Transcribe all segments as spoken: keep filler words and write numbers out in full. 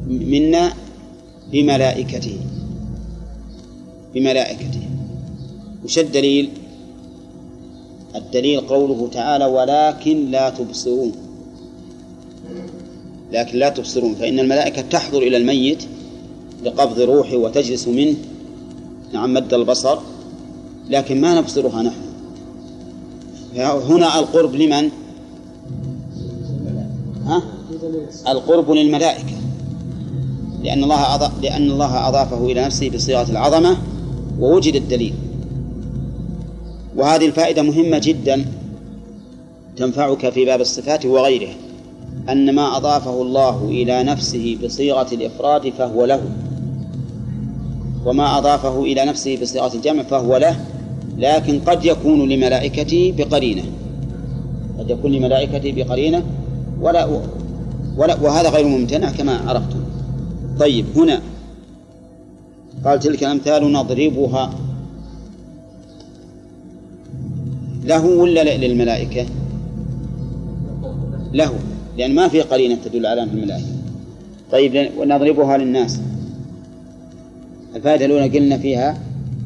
منا بملائكته بملائكته. وش الدليل؟ الدليل قوله تعالى ولكن لا تبصرون، لكن لا تبصرون، فإن الملائكة تحضر إلى الميت لقبض روحه وتجلس منه نعم مد البصر، لكن ما نبصرها نحن. هنا القرب لمن؟ ها؟ القرب للملائكة، لأن الله أضاف لأن الله أضافه إلى نفسه بصيغة العظمة ووجد الدليل. وهذه الفائدة مهمة جدا تنفعك في باب الصفات وغيره، أن ما أضافه الله إلى نفسه بصيغة الإفراد فهو له، وما أضافه إلى نفسه بصيغة الجمع فهو له، لكن قد يكون لملائكته بقرينة، قد يكون لملائكته بقرينة ولا ولا وهذا غير ممتنع كما عرفتم. طيب هنا قال تلك الأمثال نضربها له ولا للملائكة؟ له، لأن ما في قرينة تدل على أنها الملائكة. طيب ونضربها للناس، الفائدة الأولى قلنا فيها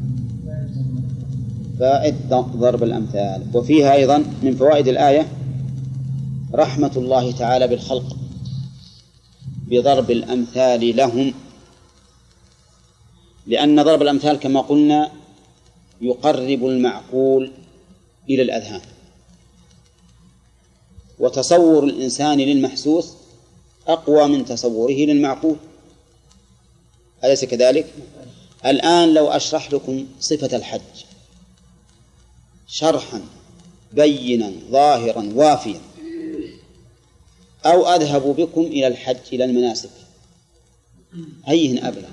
فائدة ضرب الأمثال، وفيها أيضا من فوائد الآية رحمة الله تعالى بالخلق بضرب الأمثال لهم، لأن ضرب الأمثال كما قلنا يقرب المعقول إلى الأذهان، وتصور الإنسان للمحسوس أقوى من تصوره للمعقول، أليس كذلك؟ الآن لو أشرح لكم صفة الحج شرحا بينا ظاهرا وافيا، أو أذهب بكم إلى الحج إلى المناسك، أيهن أبلغ؟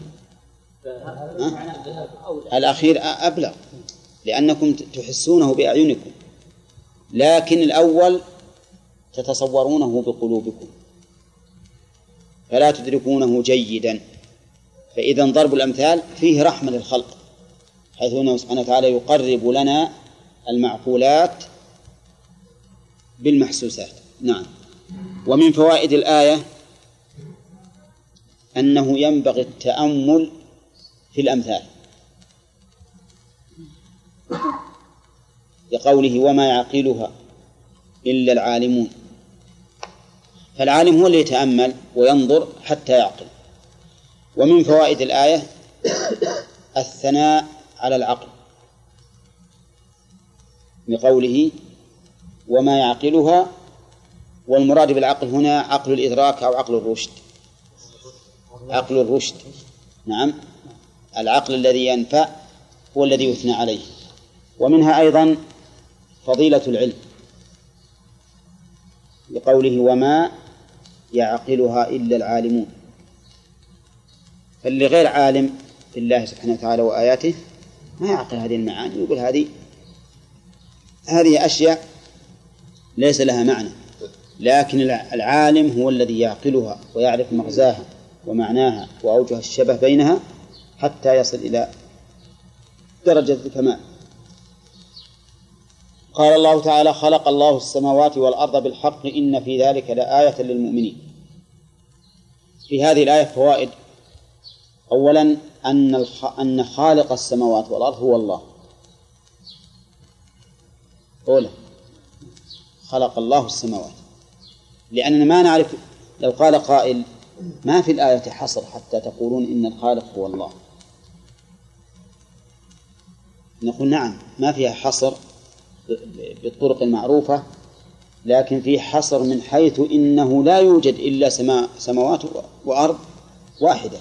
الأخير أبلغ، لأنكم تحسونه بأعينكم، لكن الأول تتصورونه بقلوبكم فلا تدركونه جيدا. فإذا ضرب الأمثال فيه رحمة للخلق، حيث أنه سبحانه وتعالى يقرب لنا المعقولات بالمحسوسات. نعم. ومن فوائد الآية أنه ينبغي التأمل في الأمثال، لقوله وما يعقلها إلا العالمون، فالعالم هو اللي يتأمل وينظر حتى يعقل. ومن فوائد الآية الثناء على العقل، لقوله وما يعقلها، والمراد بالعقل هنا عقل الإدراك أو عقل الرشد، عقل الرشد نعم، العقل الذي ينفع هو الذي يثنى عليه. ومنها أيضا فضيلة العلم، لقوله وما يعقلها إلا العالمون، فاللي غير عالم بالله سبحانه وتعالى وآياته ما يعقل هذه المعاني، يقول هذه هذه أشياء ليس لها معنى، لكن العالم هو الذي يعقلها ويعرف مغزاها ومعناها وأوجه الشبه بينها حتى يصل إلى درجة الكمال. قال الله تعالى خلق الله السماوات والأرض بالحق إن في ذلك لآية للمؤمنين. في هذه الآية فوائد. أولا أن أن خالق السماوات والأرض هو الله، أولا خلق الله السماوات، لأننا ما نعرف، لو قال قائل ما في الآية حصر حتى تقولون إن الخالق هو الله، نقول نعم ما فيها حصر بالطرق المعروفة، لكن فيه حصر من حيث إنه لا يوجد إلا سماء سماوات وأرض واحدة.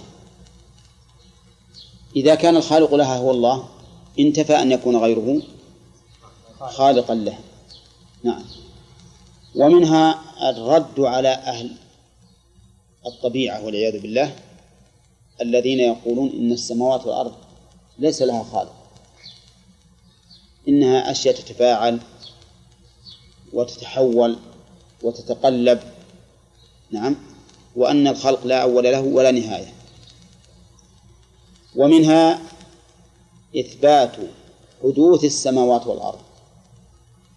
إذا كان الخالق لها هو الله انتفى أن يكون غيره خالقا لها. نعم. ومنها الرد على أهل الطبيعة والعياذ بالله الذين يقولون إن السماوات والأرض ليس لها خالق، إنها أشياء تتفاعل وتتحول وتتقلب، نعم، وأن الخلق لا أول له ولا نهاية. ومنها إثبات حدوث السماوات والأرض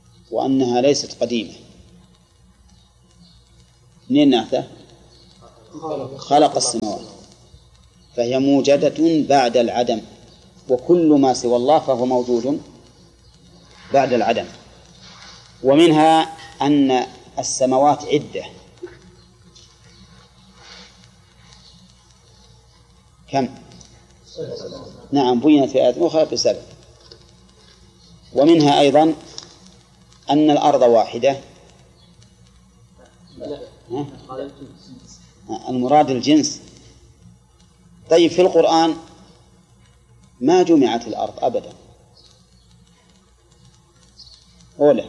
وأنها ليست قديمة. منين نعرفه؟ خلق السماوات، فهي موجدة بعد العدم، وكل ما سوى الله فهو موجود بعد العدم. ومنها أن السماوات عدة، كم؟ نعم، بينت في آيات أخرى بسبب. ومنها أيضا أن الأرض واحدة، المراد الجنس. طيب في القرآن ما جمعت الأرض أبدا أولا،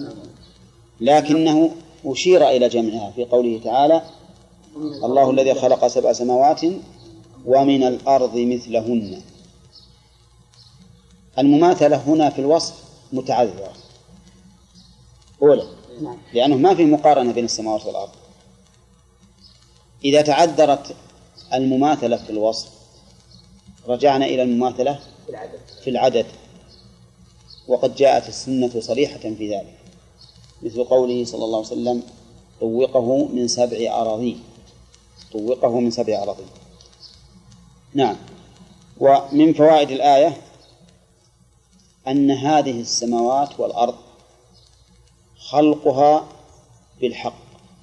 لكنه أشير إلى جمعها في قوله تعالى: الله الذي خلق سبع سماوات ومن الأرض مثلهن. المماثلة هنا في الوصف متعذرة أولا، لأنه ما في مقارنة بين السماوات والأرض. إذا تعذرت المماثلة في الوصف رجعنا إلى المماثلة في العدد، وقد جاءت السنة صريحة في ذلك، مثل قوله صلى الله عليه وسلم: طوقه من سبع أراضين، طوقه من سبع أراضين. نعم. ومن فوائد الآية أن هذه السماوات والأرض خلقها بالحق،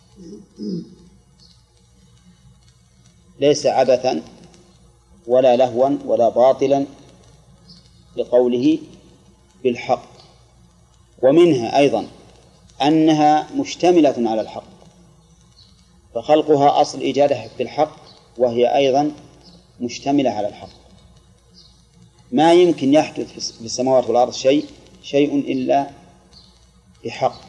ليس عبثا ولا لهوا ولا باطلا، لقوله بالحق. ومنها أيضا أنها مشتملة على الحق، فخلقها أصل إيجادها بالحق، وهي أيضا مشتملة على الحق. ما يمكن يحدث في السماوات والأرض شيء شيء إلا بحق.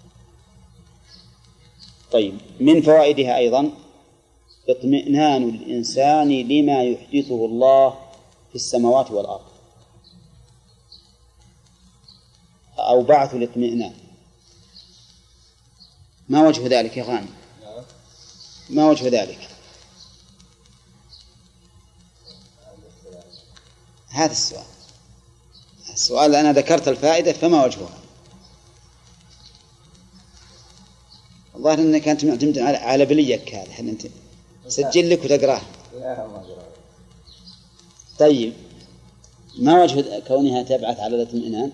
طيب، من فوائدها أيضا اطمئنان الإنسان لما يحدثه الله في السماوات والأرض، أو بعث الاطمئنان. ما وجه ذلك يا غانم؟ ما وجه ذلك؟ هذا السؤال السؤال أنا ذكرت الفائدة، فما وجهها؟ الظاهر أنك أنت معتمد على بليك هذا، هل أنت سجل لك وتقراه؟ طيب، ما وجه كونها تبعث على الاطمئنان؟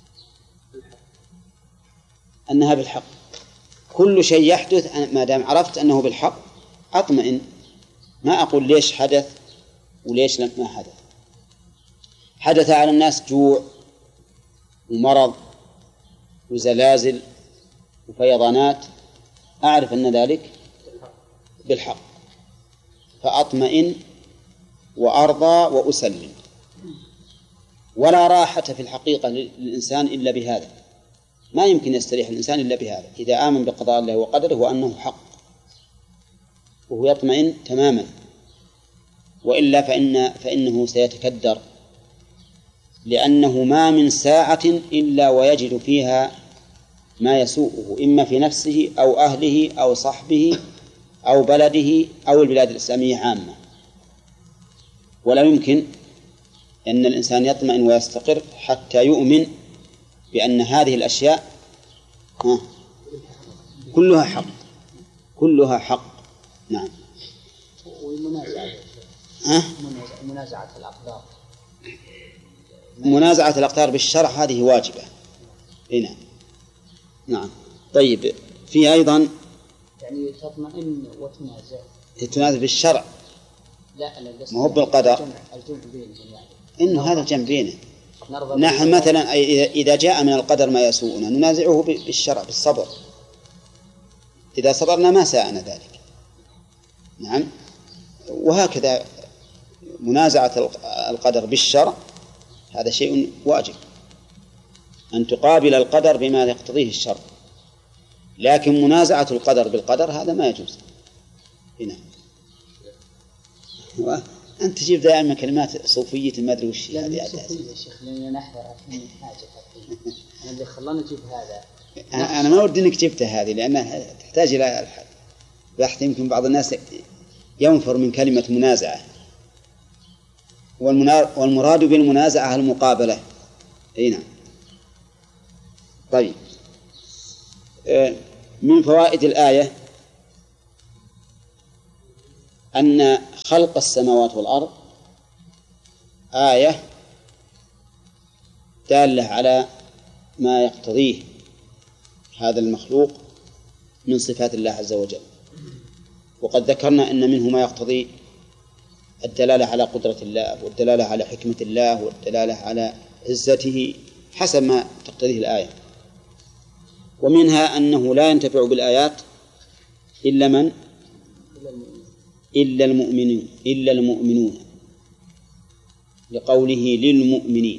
أنها بالحق. كل شيء يحدث ما دام عرفت أنه بالحق أطمئن، ما أقول ليش حدث وليش ما حدث. حدث على الناس جوع ومرض وزلازل وفيضانات، أعرف أن ذلك بالحق، فأطمئن وأرضى وأسلم. ولا راحة في الحقيقة للإنسان إلا بهذا، ما يمكن يستريح الإنسان إلا بهذا، إذا آمن بقضاء الله وقدره وأنه حق، وهو يطمئن تماما. وإلا فإن فإنه سيتكدر، لأنه ما من ساعة إلا ويجد فيها ما يسوءه، إما في نفسه أو أهله أو صحبه أو بلده أو البلاد الإسلامية عامة. ولا يمكن أن الإنسان يطمئن ويستقر حتى يؤمن بأن هذه الأشياء كلها حق، كلها حق. نعم. والمنازعة منازعة الأقدار، منازعة الأقدار بالشرع هذه واجبة. هنا نعم. طيب، في أيضا يعني تطمئن وتنازع، تنازع بالشرع، لا ما هو بالقدر. الجمع بينهم يعني، إنه هذا الجمع بينه. نحن مثلا إذا جاء من القدر ما يسوءنا ننازعه بالشرع بالصبر، إذا صبرنا ما ساءنا ذلك. نعم. وهكذا منازعة القدر بالشرع هذا شيء واجب، أن تقابل القدر بما يقتضيه الشرع. لكن منازعة القدر بالقدر هذا ما يجوز. هنا أنت تجيب دائما كلمات صوفية ما أدري وش هذه. لا صوفية يا شيخ، لأني نحضر عشان حاجة أنا اللي خلاني أجيب هذا. أنا ما أودي إنك جبتها هذه، لأنها تحتاج إلى بحث. يمكن بعض الناس ينفر من كلمة منازعة، والمراد بالمنازعة المقابلة. هنا طيب، من فوائد الآية أن خلق السماوات والأرض آية دالة على ما يقتضيه هذا المخلوق من صفات الله عز وجل. وقد ذكرنا أن منه ما يقتضي الدلالة على قدرة الله والدلالة على حكمة الله والدلالة على عزته حسب ما تقتضيه الآية. ومنها أنه لا ينتفع بالآيات إلا من إلا المؤمنون إلا المؤمنون لقوله للمؤمنين.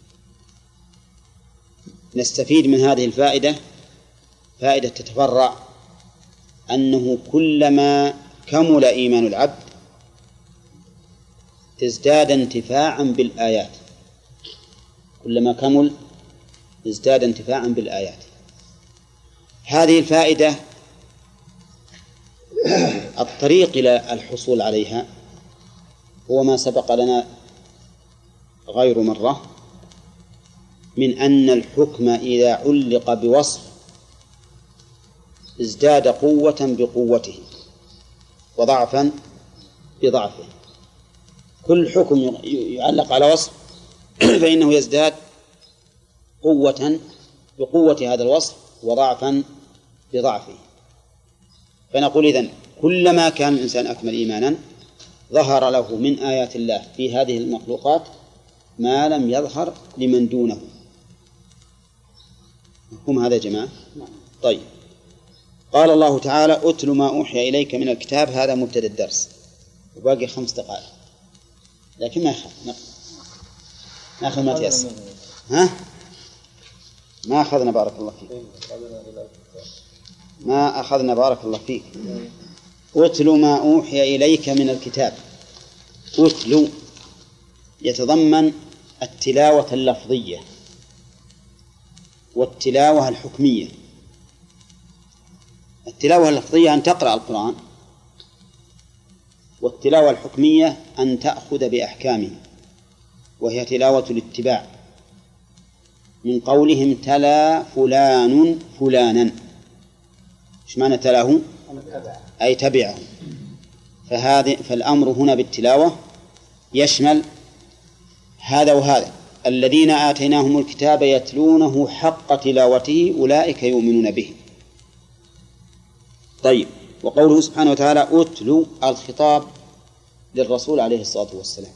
نستفيد من هذه الفائدة فائدة تتفرع أنه كلما كمل إيمان العبد ازداد انتفاعا بالآيات، كلما كمل ازداد انتفاعا بالآيات. هذه الفائدة الطريق إلى الحصول عليها هو ما سبق لنا غير مرة من أن الحكم إذا علق بوصف ازداد قوة بقوته وضعفا بضعفه. كل حكم يعلق على وصف فإنه يزداد قوة بقوة هذا الوصف وضعفا بضعفه. فنقول إذن كلما كان الإنسان أكمل إيمانا ظهر له من آيات الله في هذه المخلوقات ما لم يظهر لمن دونه. هم هذا يا جماعة؟ طيب، قال الله تعالى أتل ما أوحي إليك من الكتاب. هذا مبتدأ الدرس وباقي خمس دقائق، لكن ما يخاف ناخذ ما تيسر. ها؟ ما أخذنا بارك الله فيك ما أخذنا بارك الله فيك أتل ما أوحي إليك من الكتاب. أتل يتضمن التلاوة اللفظية والتلاوة الحكمية. التلاوة اللفظية أن تقرأ القرآن، والتلاوة الحكمية أن تأخذ بأحكامه وهي تلاوة الاتباع، من قولهم تلا فلان فلانا. إيش معنى تلاه؟ أي تبعه. فهذا فالأمر هنا بالتلاوة يشمل هذا وهذا. الذين آتيناهم الكتاب يتلونه حق تلاوته أولئك يؤمنون به. طيب، وقوله سبحانه وتعالى أتلو الخطاب للرسول عليه الصلاة والسلام،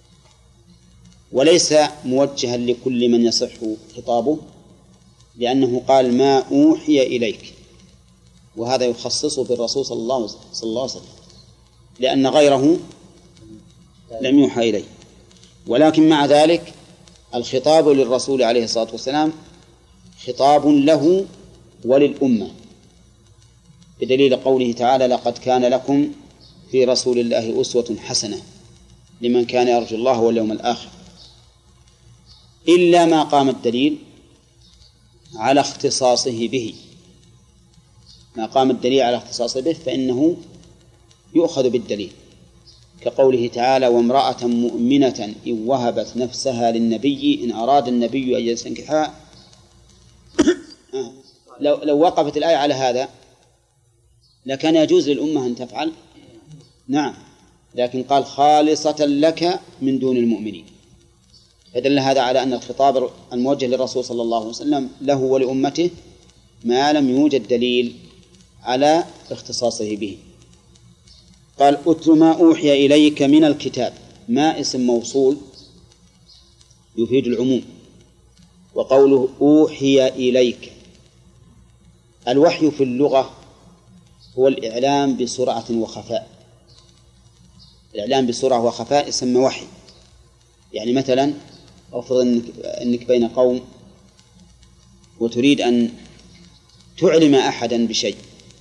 وليس موجها لكل من يصح خطابه، لأنه قال ما أوحي إليك، وهذا يخصصه بالرسول صلى الله عليه وسلم لأن غيره لم يوحى إليه. ولكن مع ذلك الخطاب للرسول عليه الصلاة والسلام خطاب له وللأمة، بدليل قوله تعالى لقد كان لكم في رسول الله أسوة حسنة لمن كان يرجو الله واليوم الآخر، إلا ما قام الدليل على اختصاصه به. ما قام الدليل على اختصاصه به فإنه يؤخذ بالدليل، كقوله تعالى وامرأة مؤمنة إن وهبت نفسها للنبي إن أراد النبي أن يستنكحها. لو, لو وقفت الآية على هذا لكان يجوز للأمة أن تفعل، نعم، لكن قال خالصة لك من دون المؤمنين، فدل هذا على أن الخطاب الموجه للرسول صلى الله عليه وسلم له ولأمته ما لم يوجد دليل على اختصاصه به. قال أتل ما أوحي إليك من الكتاب. ما اسم موصول يفيد العموم، وقوله أوحي إليك. الوحي في اللغة هو الإعلام بسرعة وخفاء. الإعلام بسرعة وخفاء يسمى وحي. يعني مثلا أفرض أنك, أنك بين قوم وتريد أن تعلم أحدا بشيء،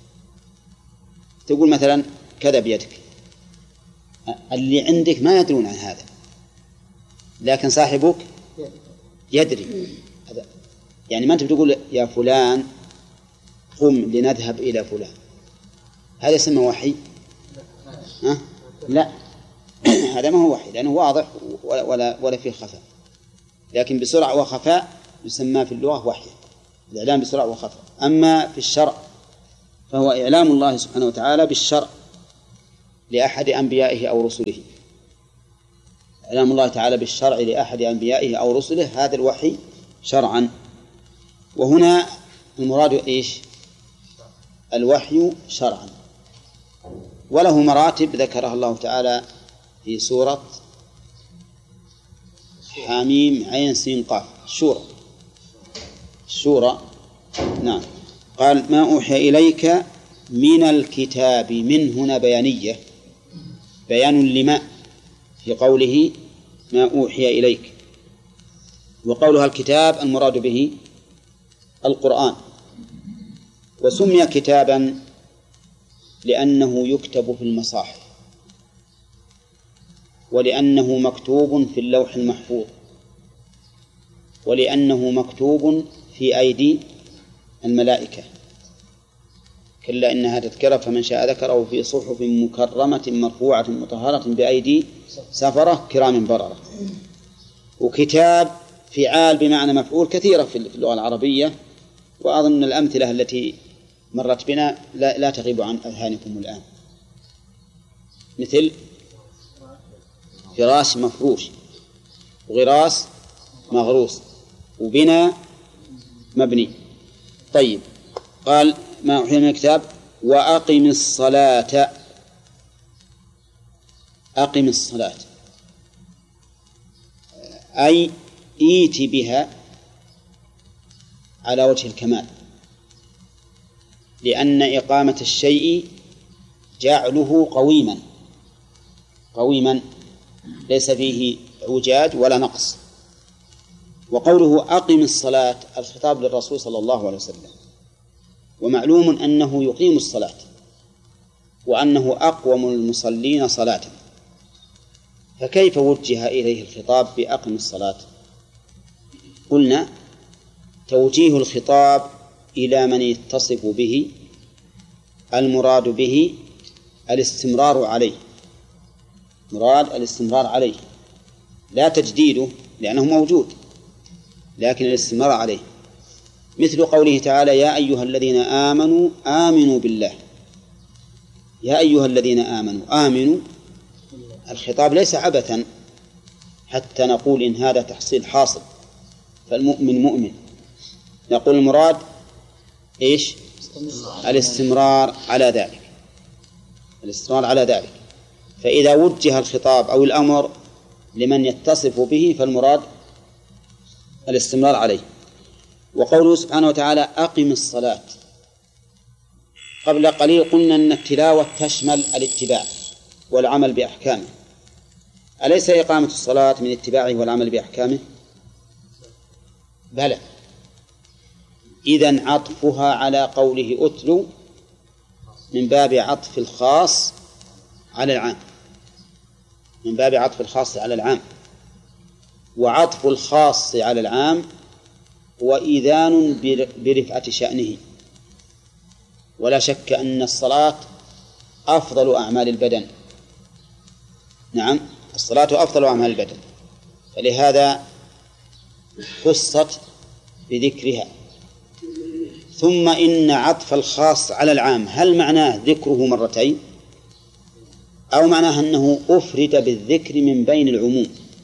تقول مثلا كذا بيدك، اللي عندك ما يدرون عن هذا لكن صاحبك يدري. يعني ما أنت بتقول يا فلان قم لنذهب إلى فلان، هذا يسمى وحي؟ ها؟ لا هذا ما هو وحي لأنه واضح ولا, ولا, ولا فيه خفاء، لكن بسرعة وخفاء يسمى في اللغة وحي، الإعلام بسرعة وخفاء. أما في الشرع فهو إعلام الله سبحانه وتعالى بالشرع لأحد أنبيائه أو رسله. إعلام الله تعالى بالشرع لأحد أنبيائه أو رسله هذا الوحي شرعا. وهنا المراد إيش؟ الوحي شرعا، وله مراتب ذكرها الله تعالى في سورة حميم عين سين قاف شورى شورى نعم. قال ما أوحي إليك من الكتاب، من هنا بيانية، بيان لما في قوله ما أوحي إليك. وقولها الكتاب المراد به القرآن، وسمي كتابا لأنه يكتب في المصاحف، ولأنه مكتوب في اللوح المحفوظ، ولأنه مكتوب في أيدي الملائكة. كلا إنها تذكرة فمن شاء ذكره في صحف مكرمة مرفوعة مطهرة بأيدي سفرة كرام بررة. وكتاب فعال بمعنى مفعول كثيرة في اللغة العربية، وأظن الأمثلة التي مرت بنا لا, لا تغيب عن أذهانكم الآن، مثل فراش مفروش، وغراس مغروس، وبناء مبني. طيب، قال ما أوحي من الكتاب وأقم الصلاة. أقم الصلاة أي إيت بها على وجه الكمال، لأن إقامة الشيء جعله قويما قويما ليس فيه اعوجاج ولا نقص. وقوله أقم الصلاة الخطاب للرسول صلى الله عليه وسلم، ومعلوم أنه يقيم الصلاة وأنه أقوم المصلين صلاة، فكيف وجه إليه الخطاب بأقم الصلاة؟ قلنا توجيه الخطاب إلى من يتصف به المراد به الاستمرار عليه، مراد الاستمرار عليه لا تجديده لأنه موجود، لكن الاستمرار عليه، مثل قوله تعالى يا أيها الذين آمنوا آمنوا بالله. يا أيها الذين آمنوا آمنوا، الخطاب ليس عبثا حتى نقول إن هذا تحصيل حاصل فالمؤمن مؤمن، نقول المراد إيش؟ الاستمرار على ذلك، الاستمرار على ذلك. فإذا وجه الخطاب أو الأمر لمن يتصف به فالمراد الاستمرار عليه. وقوله سبحانه وتعالى أقم الصلاة، قبل قليل قلنا أن التلاوة تشمل الاتباع والعمل بأحكامه، أليس إقامة الصلاة من اتباعه والعمل بأحكامه؟ بلى، إذن عطفها على قوله أتلو من باب عطف الخاص على العام، من باب عطف الخاص على العام. وعطف الخاص على العام وإذان برفعة شأنه. ولا شك أن الصلاة أفضل أعمال البدن، نعم الصلاة أفضل أعمال البدن، فلهذا خصت بذكرها. ثم إن عطف الخاص على العام هل معناه ذكره مرتين أو معناه أنه أفرد بالذكر من بين العموم؟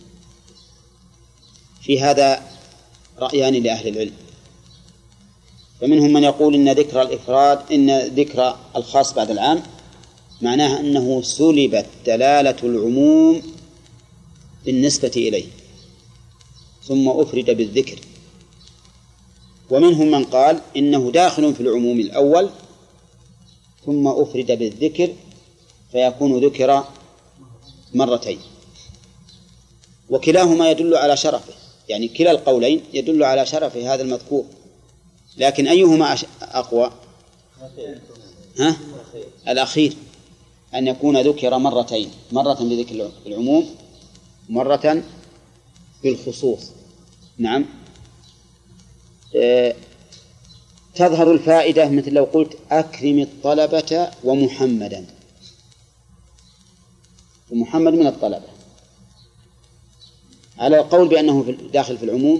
في هذا رأيان لأهل العلم، فمنهم من يقول إن ذكر الإفراد إن ذكر الخاص بعد العام معناه أنه سلبت دلالة العموم بالنسبة إليه ثم أفرد بالذكر. ومنهم من قال إنه داخل في العموم الأول ثم أفرد بالذكر فيكون ذكر مرتين، وكلاهما يدل على شرفه، يعني كلا القولين يدل على شرف هذا المذكور، لكن أيهما أقوى؟ ها؟ الأخير، أن يكون ذكر مرتين، مرة بذكر العموم مرة بالخصوص. نعم. أه تظهر الفائدة مثل لو قلت أكرم الطلبة ومحمدا، ومحمد من الطلبة، على القول بأنه داخل في العموم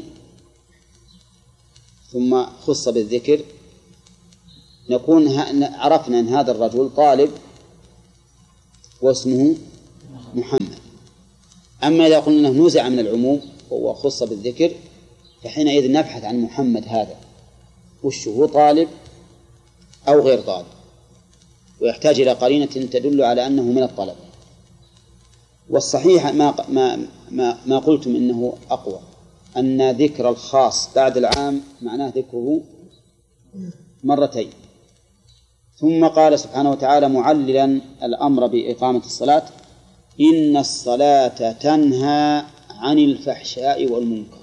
ثم خص بالذكر نكون عرفنا أن هذا الرجل طالب واسمه محمد. أما إذا قلنا أنه نزع من العموم وخص بالذكر فحينئذ نبحث عن محمد هذا وش هو، طالب أو غير طالب، ويحتاج إلى قرينة تدل على أنه من الطلبة. والصحيح ما ما ما, ما قلتم إنه أقوى، أن ذكر الخاص بعد العام معناه ذكره مرتين. ثم قال سبحانه وتعالى معللا الأمر بإقامة الصلاة: إن الصلاة تنهى عن الفحشاء والمنكر.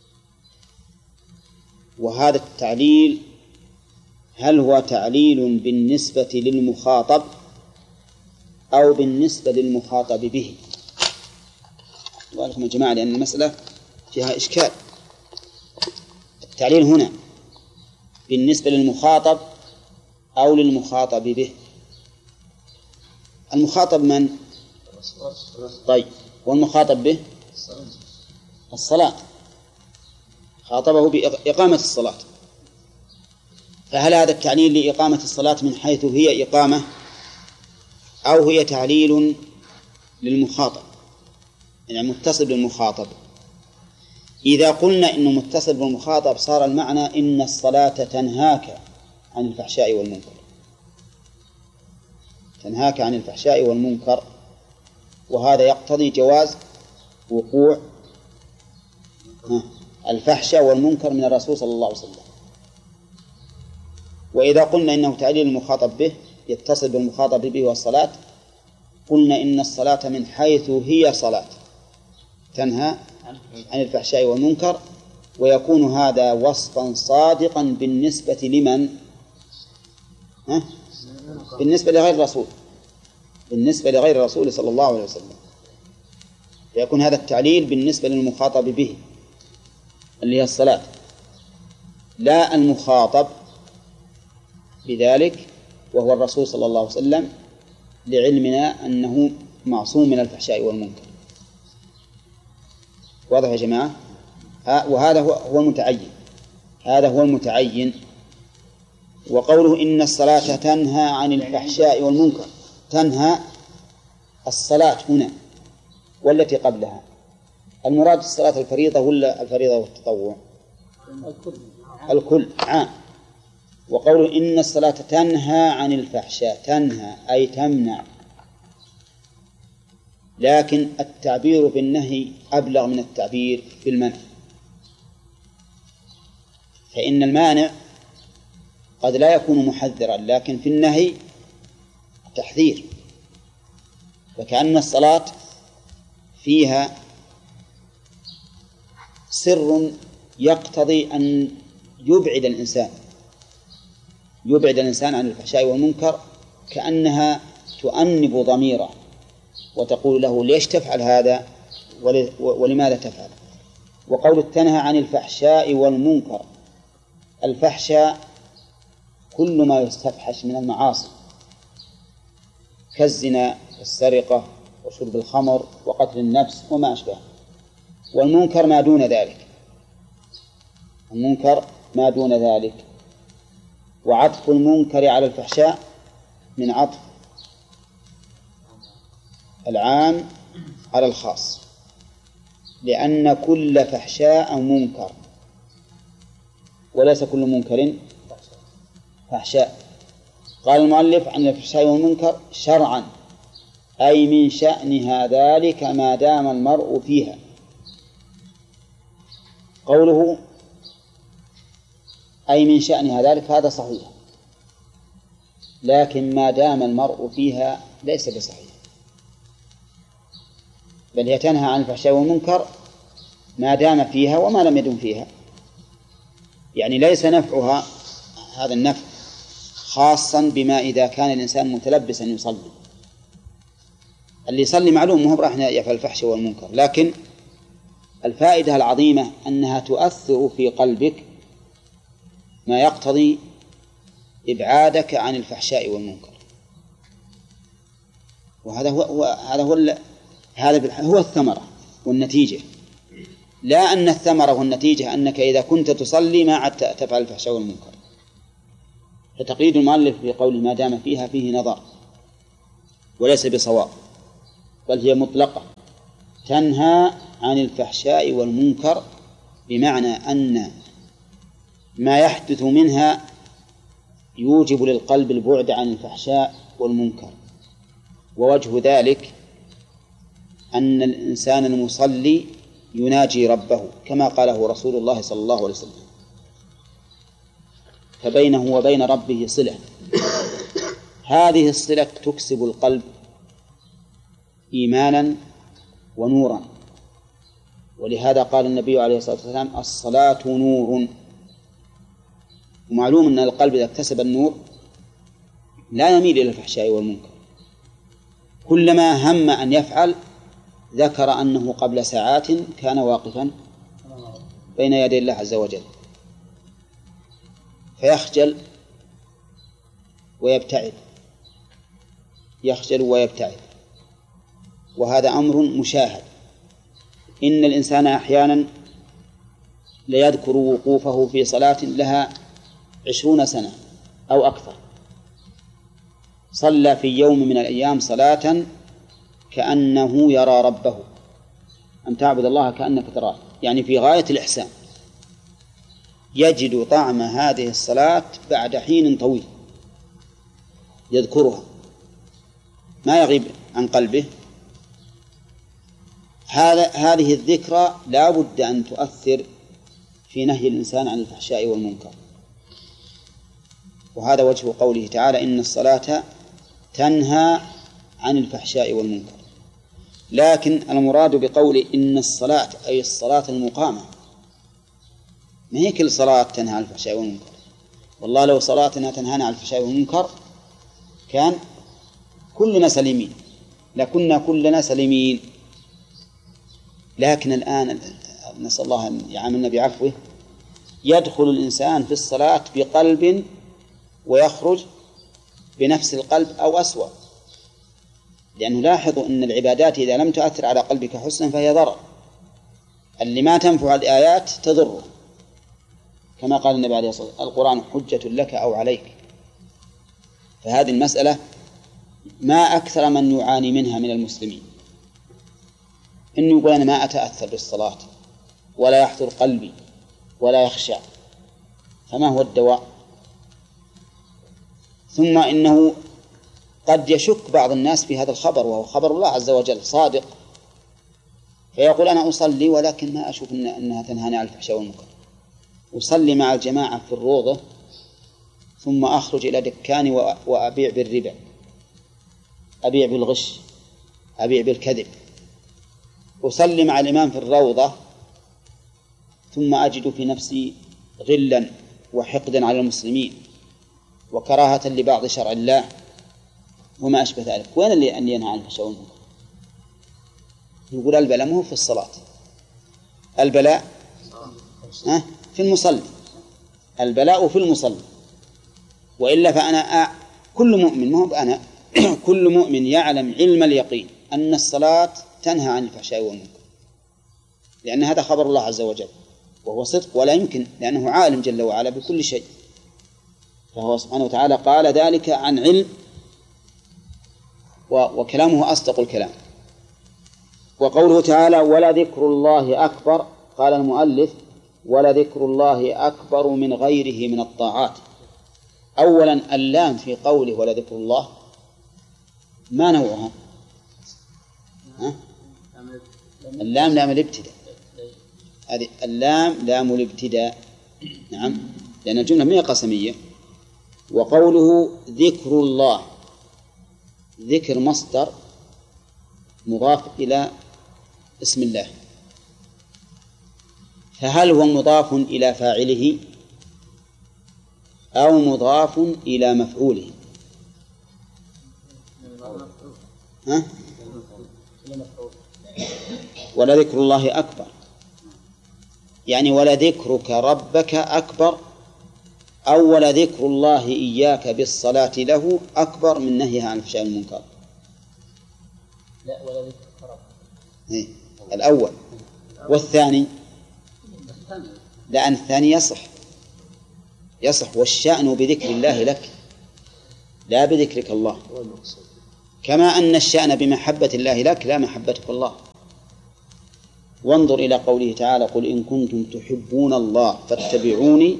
وهذا التعليل هل هو تعليل بالنسبة للمخاطب أو بالنسبة للمخاطب به؟ وعليكم يا جماعة، لأن المسألة فيها إشكال. التعليل هنا بالنسبة للمخاطب أو للمخاطب به؟ المخاطب من؟ طيب، والمخاطب به؟ الصلاة، خاطبه بإقامة الصلاة. فهل هذا التعليل لإقامة الصلاة من حيث هي إقامة، أو هي تعليل للمخاطب يعني متصل بالمخاطب؟ إذا قلنا إنه متصل بالمخاطب صار المعنى إن الصلاة تنهاك عن الفحشاء والمنكر، تنهاك عن الفحشاء والمنكر، وهذا يقتضي جواز وقوع الفحشاء والمنكر من الرسول صلى الله عليه وسلم. وإذا قلنا إنه تعليل المخاطب به يتصل بالمخاطب به والصلاة، قلنا إن الصلاة من حيث هي صلاة تنهى عن الفحشاء والمنكر، ويكون هذا وصفا صادقا بالنسبة لمن؟ ها؟ بالنسبة لغير الرسول، بالنسبة لغير الرسول صلى الله عليه وسلم، يكون هذا التعليل بالنسبة للمخاطب به اللي هي الصلاة، لا المخاطب بذلك وهو الرسول صلى الله عليه وسلم، لعلمنا أنه معصوم من الفحشاء والمنكر. واضح يا جماعة؟ وهذا هو المتعين، هذا هو المتعين. وقوله إن الصلاة تنهى عن الفحشاء والمنكر، تنهى الصلاة هنا والتي قبلها، المراد الصلاة الفريضة ولا الفريضة والتطوع؟ الكل الكل عام. وقوله إن الصلاة تنهى عن الفحشاء، تنهى أي تمنع، لكن التعبير بالنهي أبلغ من التعبير بالمنع، فإن المانع قد لا يكون محذرا، لكن في النهي تحذير. فكأن الصلاة فيها سر يقتضي أن يبعد الإنسان يبعد الإنسان عن الفحشاء والمنكر، كأنها تؤنب ضميره وتقول له ليش تفعل هذا ولماذا تفعل. وقول تنهى عن الفحشاء والمنكر، الفحشاء كل ما يستفحش من المعاصي كالزنا والسرقة وشرب الخمر وقتل النفس وما أشبه، والمنكر ما دون ذلك، المنكر ما دون ذلك. وعطف المنكر على الفحشاء من عطف العام على الخاص، لأن كل فحشاء منكر وليس كل منكر فحشاء. قال المؤلف عن الفحشاء والمنكر شرعا، أي من شأنها ذلك ما دام المرء فيها. قوله أي من شأنها ذلك هذا صحيح، لكن ما دام المرء فيها ليس بصحيح، بل هي تنهى عن الفحشاء والمنكر ما دام فيها وما لم يدم فيها. يعني ليس نفعها هذا النفع خاصا بما إذا كان الإنسان متلبسا يصلي، اللي يصلي معلوم مو راح يفعل الفحش والمنكر، لكن الفائدة العظيمة أنها تؤثر في قلبك ما يقتضي إبعادك عن الفحشاء والمنكر. وهذا هو, هو هذا هو هذا هو الثمرة والنتيجة، لا أن الثمرة والنتيجة أنك إذا كنت تصلي ما عدت تفعل الفحشاء والمنكر. فتقييد المؤلف بقول ما دام فيها فيه نظر، وليس بصواب، بل هي مطلقة، تنهى عن الفحشاء والمنكر، بمعنى أن ما يحدث منها يوجب للقلب البعد عن الفحشاء والمنكر. ووجه ذلك أن الإنسان المصلي يناجي ربه كما قاله رسول الله صلى الله عليه وسلم، فبينه وبين ربه صلة، هذه الصلة تكسب القلب إيمانا ونورا. ولهذا قال النبي عليه الصلاة والسلام: الصلاة نور. ومعلوم أن القلب إذا اكتسب النور لا يميل إلى الفحشاء والمنكر، كلما هم أن يفعل ذكر أنه قبل ساعات كان واقفا بين يدي الله عز وجل، فيخجل ويبتعد، يخجل ويبتعد، وهذا أمر مشاهد. إن الإنسان أحيانا ليذكر وقوفه في صلاة لها عشرون سنة أو أكثر، صلى في يوم من الأيام صلاة كأنه يرى ربه، أن تعبد الله كأنك تراه، يعني في غاية الإحسان، يجد طعم هذه الصلاة بعد حين طويل يذكرها، ما يغيب عن قلبه. هذا هذه الذكرى لا بد أن تؤثر في نهي الإنسان عن الفحشاء والمنكر، وهذا وجه قوله تعالى: إن الصلاة تنهى عن الفحشاء والمنكر. لكن المراد بقول إن الصلاة أي الصلاة المقامة، ما هي كل صلاة تنهى عن الفحشاء والمنكر. والله لو صلاتنا تنهانا عن الفحشاء والمنكر كان كلنا سليمين، لكنا كلنا سليمين. لكن الآن نسأل الله أن يعاملنا بعفوه، يدخل الإنسان في الصلاة بقلب ويخرج بنفس القلب أو أسوأ، لأنه لاحظوا أن العبادات إذا لم تؤثر على قلبك حسنا فهي ضرر، اللي ما تنفع الآيات تضره، كما قال النبي عليه الصلاة والسلام: القرآن حجة لك أو عليك. فهذه المسألة ما أكثر من يعاني منها من المسلمين، إنه يقول أنا ما أتأثر بالصلاة ولا يحضر قلبي ولا يخشع، فما هو الدواء؟ ثم إنه قد يشك بعض الناس في هذا الخبر، وهو خبر الله عز وجل صادق، فيقول أنا أصلي ولكن ما أشوف إن أنها تنهاني عن الفحشاء والمنكر، أصلي مع الجماعة في الروضة ثم أخرج إلى دكاني وأبيع بالربا، أبيع بالغش، أبيع بالكذب، أصلي مع الإمام في الروضة ثم أجد في نفسي غلا وحقدا على المسلمين وكراهة لبعض شرع الله وما أشبه ذلك. وين اللي أن ينهى عن الفحشاء والمنكر؟ يقول البلاء مو في الصلاة، البلاء في المصلي، البلاء في المصلي. وإلا فأنا أ... كل مؤمن، مو أنا كل مؤمن يعلم علم اليقين أن الصلاة تنهى عن الفحشاء والمنكر، لأن هذا خبر الله عز وجل وهو صدق ولا يمكن، لأنه عالم جل وعلا بكل شيء، فهو سبحانه وتعالى قال ذلك عن علم، وكلامه أصدق الكلام. وقوله تعالى: ولذكر الله أكبر، قال المؤلف: ولذكر الله أكبر من غيره من الطاعات. أولا اللام في قوله ولذكر الله ما نوعها؟ ها؟ اللام لام الابتداء، هذه اللام لام الابتداء، نعم، لأن الجملة ما هي قسمية. وقوله ذكر الله، ذكر مصدر مضاف إلى اسم الله، فهل هو مضاف إلى فاعله أو مضاف إلى مفعوله؟ ها؟ ولذكر الله أكبر، يعني ولذكرك ربك أكبر، أو ولذكر الله إياك بالصلاة له أكبر من نهيها عن الفحشاء والمنكر. لا، ولذكرك ربك إيه؟ الأول. والثاني لأن الثاني يصح يصح والشأن بذكر الله لك لا بذكرك الله. كما أن الشأن بمحبة الله لك لا محبتك الله. وانظر إلى قوله تعالى: قل إن كنتم تحبون الله فاتبعوني،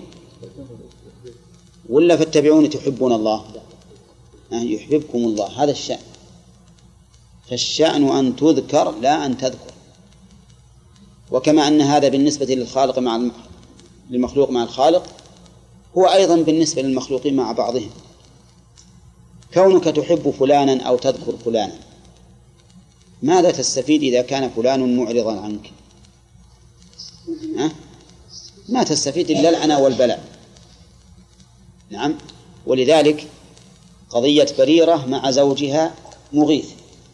ولا فاتبعوني تحبون الله؟ يعني يحببكم الله، هذا الشأن. فالشأن أن تذكر لا أن تذكر. وكما أن هذا بالنسبة للخالق مع للمخلوق مع الخالق، هو أيضا بالنسبة للمخلوقين مع بعضهم. كونك تحب فلانا أو تذكر فلانا، ماذا تستفيد إذا كان فلان معرضا عنك؟ ها؟ ما تستفيد إلا العنى والبلاء. نعم. ولذلك قضية بريرة مع زوجها مغيث،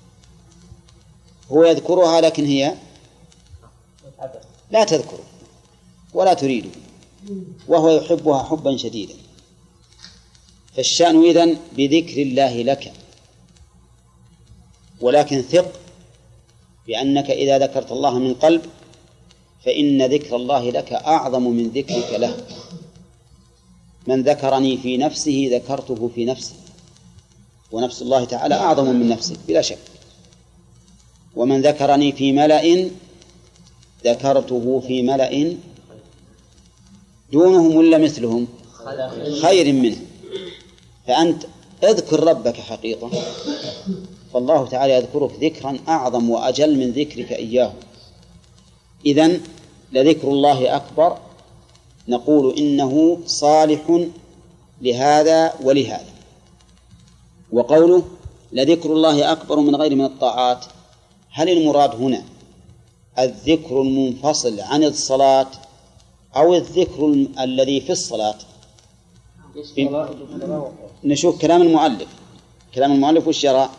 هو يذكرها لكن هي لا تذكره ولا تريده، وهو يحبها حبا شديدا. فالشأن إذن بذكر الله لك، ولكن ثق بأنك إذا ذكرت الله من قلب فإن ذكر الله لك أعظم من ذكرك له. من ذكرني في نفسه ذكرته في نفسه، ونفس الله تعالى أعظم من نفسه بلا شك. ومن ذكرني في ملأ ذكرته في ملأ دونهم ولا مثلهم خير منه. فأنت اذكر ربك حقيقة، فالله تعالى يذكرك ذكرا أعظم وأجل من ذكرك إياه. إذن لذكر الله أكبر، نقول إنه صالح لهذا ولهذا. وقوله لذكر الله أكبر من غير من الطاعات، هل المراد هنا الذكر المنفصل عن الصلاة أو الذكر الذي في الصلاة؟ نشوف كلام المؤلف. كلام المؤلف وش يرى؟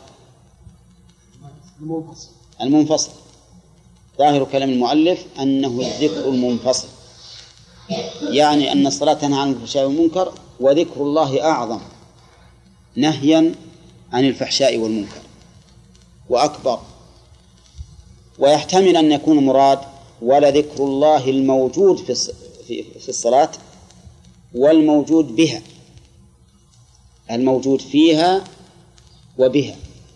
المنفصل. ظاهر كلام المؤلف أنه الذكر المنفصل، يعني أن الصلاة تنهى عن الفحشاء والمنكر، وذكر الله أعظم نهيا عن الفحشاء والمنكر وأكبر. ويحتمل أن يكون مراد ولذكر الله الموجود في في الصلاة والموجود بها، الموجود فيها وبها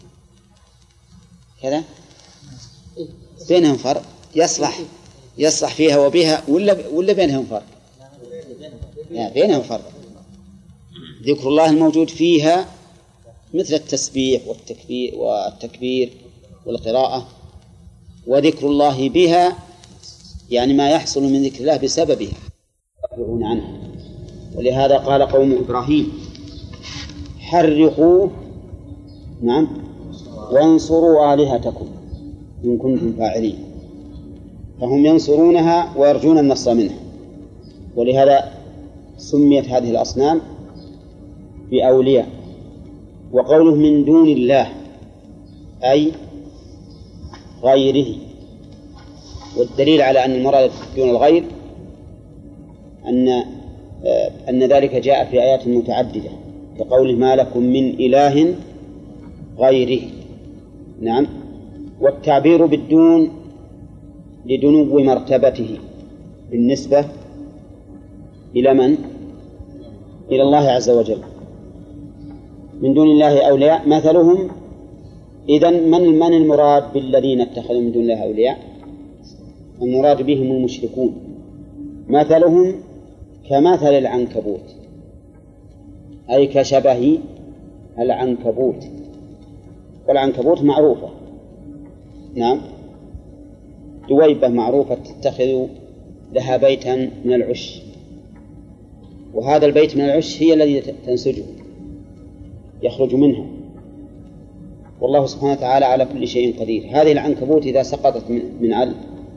كذا، بينهم فرق. يصلح يصلح فيها وبها ولا ولا بينهم فرق؟ يعني بينهم فرق. ذكر الله الموجود فيها مثل التسبيح والتكبير والتكبير والقراءة، وذكر الله بها يعني ما يحصل من ذكر الله بسببها يعرفون عنها. ولهذا قال قوم إبراهيم: حرقوا نعم وانصروا آلهتكم إن كنتم فاعلين. فهم ينصرونها ويرجون النصر منها، ولهذا سميت هذه الأصنام بأولياء. وقوله من دون الله أي غيره. والدليل على أن المراد دون الغير أن أن ذلك جاء في آيات متعددة، كقوله: ما لكم من إله غيره. نعم. والتعبير بالدون لدنو مرتبته بالنسبة إلى من؟ إلى الله عز وجل. من دون الله أولياء مثلهم. إذن من من المراد بالذين اتخذوا من دون الله أولياء؟ المراد بهم المشركون. مثلهم كمثل العنكبوت، أي كشبه العنكبوت. والعنكبوت معروفة، نعم، دويبة معروفة تتخذ لها بيتا من العش، وهذا البيت من العش هي الذي تنسجه يخرج منها، والله سبحانه وتعالى على كل شيء قدير. هذه العنكبوت إذا سقطت من علم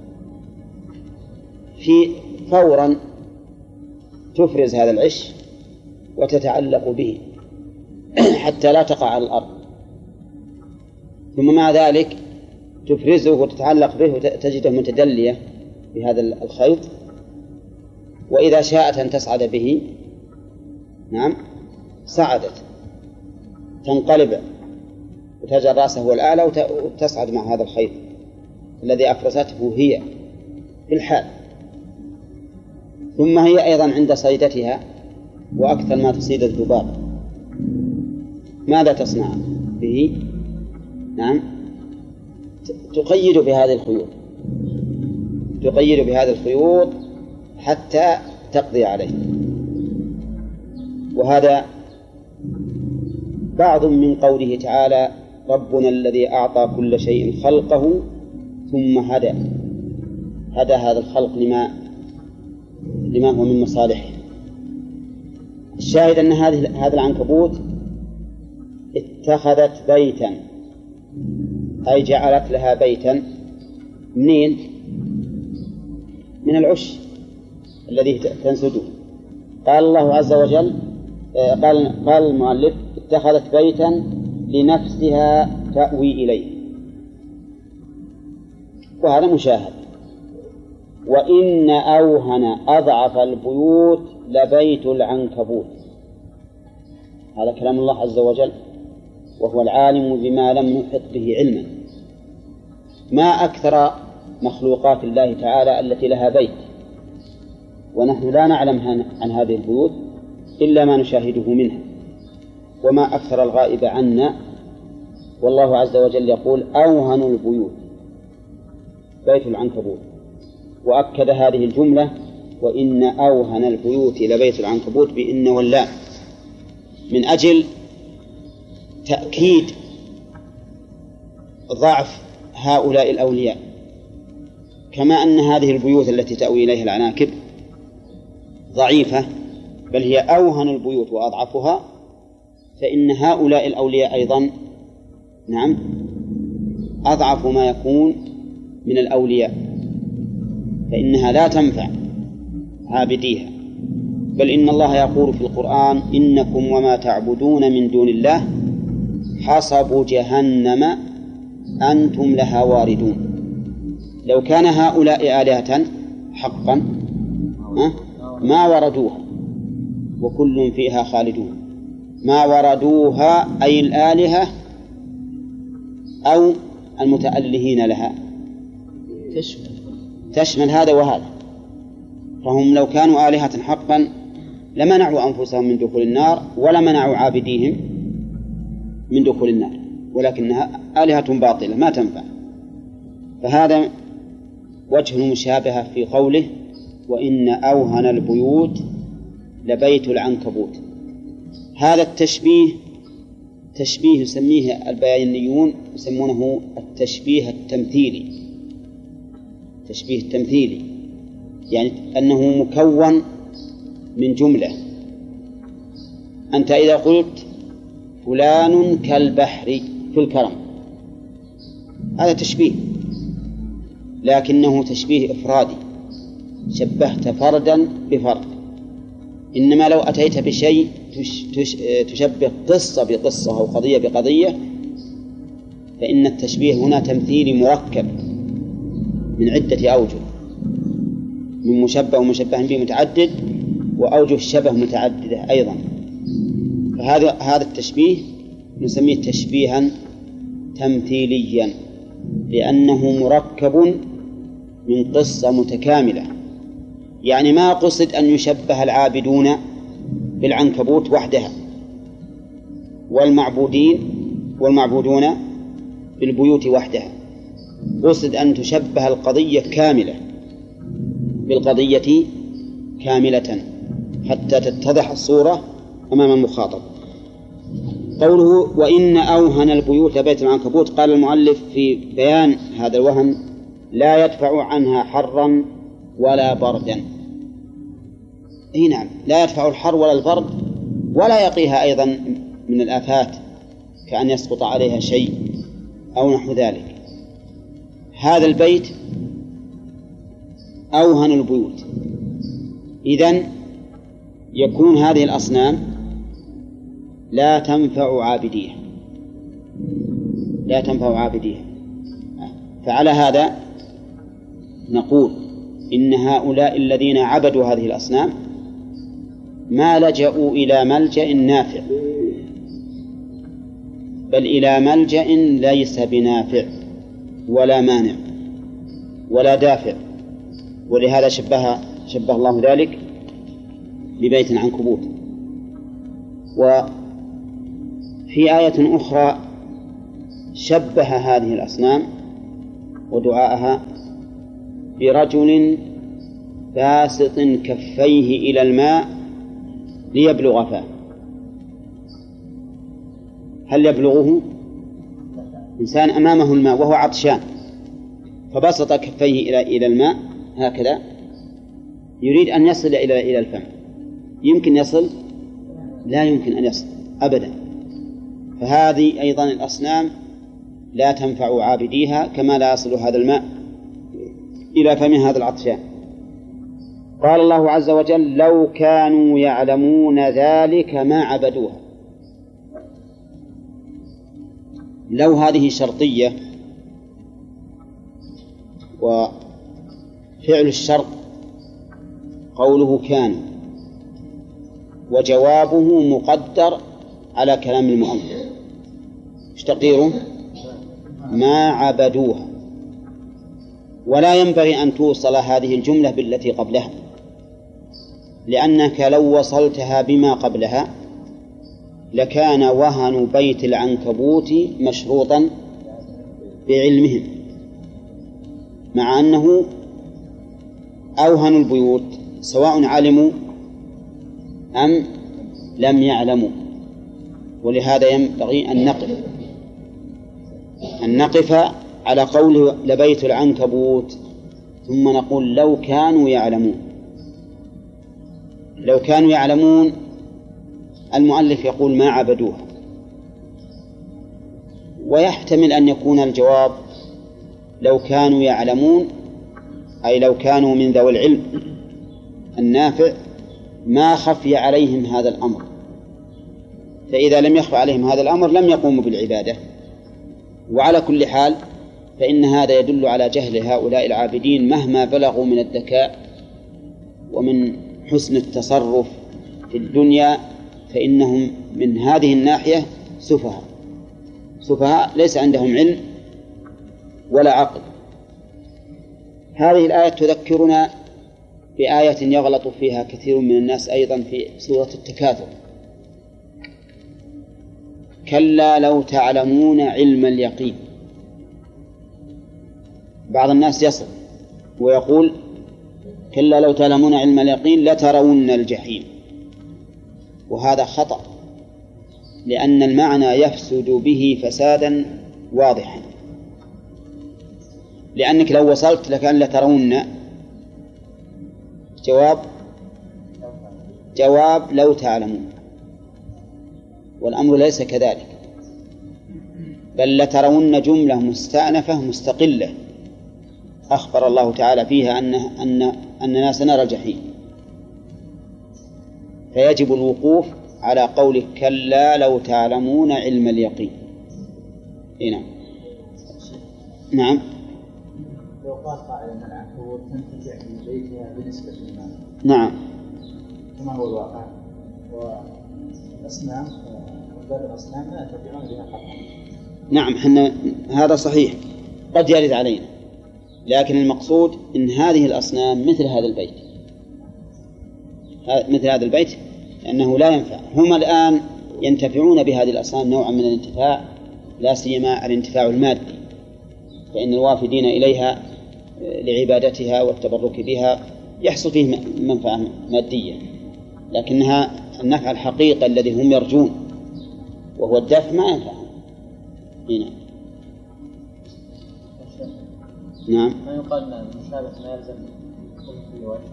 في فورا تفرز هذا العش وتتعلق به حتى لا تقع على الأرض، ثم مع ذلك تفرزه وتتعلق به وتجده متدلية بهذا الخيط، وإذا شاءت أن تصعد به نعم صعدت، تنقلب وتجعل رأسه الأعلى وتصعد مع هذا الخيط الذي أفرزته هي في الحال. ثم هي أيضا عند صيدتها وأكثر ما تصيد الذباب ماذا تصنع به؟ نعم تقيد بهذه الخيوط تقيد بهذه الخيوط حتى تقضي عليه. وهذا بعض من قوله تعالى ربنا الذي أعطى كل شيء خلقه ثم هدى هدى هذا الخلق لما لما هو من مصالحه. الشاهد أن هذه هذا العنكبوت اتخذت بيتا أي جعلت لها بيتا منين؟ من العش الذي تنسجه. قال الله عز وجل قال قال المؤلف اتخذت بيتا لنفسها تأوي إليه، وهذا مشاهد. وإن أوهن أضعف البيوت لبيت العنكبوت، هذا كلام الله عز وجل وهو العالم بما لم نحط به علما. ما أكثر مخلوقات الله تعالى التي لها بيت، ونحن لا نعلم عن هذه البيوت إلا ما نشاهده منها، وما أكثر الغائب عنا. والله عز وجل يقول أوهن البيوت بيت العنكبوت، وأكد هذه الجملة وإن أوهن البيوت لبيت العنكبوت بإن واللام من أجل تأكيد ضعف هؤلاء الأولياء، كما أن هذه البيوت التي تأوي إليها العناكب ضعيفة بل هي أوهن البيوت وأضعفها، فإن هؤلاء الأولياء أيضا نعم أضعف ما يكون من الأولياء، فإنها لا تنفع عابديها. بل إن الله يقول في القرآن إنكم وما تعبدون من دون الله حصب جهنم أنتم لها واردون. لو كان هؤلاء آلهة حقا ما وردوها وكل فيها خالدون. ما وردوها أي الآلهة أو المتألهين لها، تشمل تشمل هذا وهذا. فهم لو كانوا آلهة حقا لمنعوا أنفسهم من دخول النار ولا منعوا عابديهم من دخول النار، ولكنها آلهة باطلة ما تنفع. فهذا وجه المشابهة في قوله وإن أوهن البيوت لبيت العنكبوت. هذا التشبيه تشبيه يسميه البيانيون يسمونه التشبيه التمثيلي. تشبيه التمثيلي يعني أنه مكون من جملة. أنت إذا قلت فلان كالبحر في الكرم هذا تشبيه، لكنه تشبيه إفرادي، شبهت فردا بفرد. إنما لو أتيت بشيء تشبه قصة بقصة أو قضية بقضية فإن التشبيه هنا تمثيلي مركب من عدة أوجه، من مشبه ومشبه به متعدد وأوجه الشبه متعددة أيضا. فهذا هذا التشبيه نسميه تشبيها تمثيليا لأنه مركب من قصة متكاملة. يعني ما قصد أن يشبه العابدون بالعنكبوت وحدها والمعبودين والمعبودون بالبيوت وحدها، قصد أن تشبه القضية كاملة بالقضية كاملة حتى تتضح الصورة أمام المخاطب. قوله وإن أوهن البيوت بيت العنكبوت، قال المؤلف في بيان هذا الوهن لا يدفع عنها حرا ولا بردا. اي نعم لا يدفع الحر ولا البرد ولا يقيها أيضا من الآفات كأن يسقط عليها شيء أو نحو ذلك. هذا البيت أوهن البيوت، إذن يكون هذه الأصنام لا تنفع عابديها لا تنفع عابديها. فعلى هذا نقول إن هؤلاء الذين عبدوا هذه الأصنام ما لجأوا إلى ملجأ نافع بل إلى ملجأ ليس بنافع ولا مانع ولا دافع. ولهذا شبه شبه الله ذلك ببيت العنكبوت. وفي آية أخرى شبه هذه الأصنام ودعاءها برجل باسط كفيه إلى الماء ليبلغ فاه. هل يبلغه؟ إنسان أمامه الماء وهو عطشان فبسط كفيه إلى إلى الماء هكذا يريد أن يصل إلى إلى الفم، يمكن يصل؟ لا يمكن أن يصل أبدا. فهذه أيضا الأصنام لا تنفع عابديها كما لا يصل هذا الماء إلى فم هذا العطشان. قال الله عز وجل لو كانوا يعلمون ذلك ما عبدوها. لو هذه شرطية، وفعل الشرط قوله كان، وجوابه مقدر على كلام المؤلف. ايش تقديره؟ ما عبدوها. ولا ينبغي أن توصل هذه الجملة بالتي قبلها، لأنك لو وصلتها بما قبلها لكان وهن بيت العنكبوت مشروطا بعلمهم، مع أنه أوهن البيوت سواء علموا أم لم يعلموا. ولهذا ينبغي أن نقف أن نقف على قوله لبيت العنكبوت ثم نقول لو كانوا يعلمون. لو كانوا يعلمون المؤلف يقول ما عبدوها، ويحتمل أن يكون الجواب لو كانوا يعلمون أي لو كانوا من ذوي العلم النافع ما خفي عليهم هذا الأمر، فإذا لم يخف عليهم هذا الأمر لم يقوموا بالعبادة. وعلى كل حال فإن هذا يدل على جهل هؤلاء العابدين مهما بلغوا من الذكاء ومن حسن التصرف في الدنيا، فإنهم من هذه الناحية سفهاء سفهاء ليس عندهم علم ولا عقل. هذه الآية تذكرنا بآية يغلط فيها كثير من الناس أيضا في سورة التكاثر: كلا لو تعلمون علم اليقين. بعض الناس يصل ويقول كلا لو تعلمون علم اليقين لترون الجحيم، وهذا خطأ، لأن المعنى يفسد به فسادا واضحا. لأنك لو وصلت لكان لترون جواب جواب لو تعلمون، والأمر ليس كذلك، بل لترون جملة مستأنفة مستقلة أخبر الله تعالى فيها أن أن أننا سنرى الجحيم، فيجب الوقوف على قول كلا لو تعلمون علم اليقين. نعم نعم. لو قال قائل أن العنكبوت تنتزع من بيتها بنسبة ما، نعم، كما هو الواقع، والأصنام وباب الأصنام لا يتبعون بها قطعا. نعم، حنا هذا صحيح قد يرد علينا، لكن المقصود إن هذه الأصنام مثل هذا البيت مثل هذا البيت لأنه لا ينفع. هم الآن ينتفعون بهذه الأصنام نوعا من الانتفاع، لا سيما الانتفاع المادي، فإن الوافدين إليها لعبادتها والتبرك بها يحصل فيه منفعة مادية، لكنها النفع الحقيقي الذي هم يرجون وهو الدفع ما ينفع. هنا نعم. ما يقال أن المشابه ما يلزم كل وجه،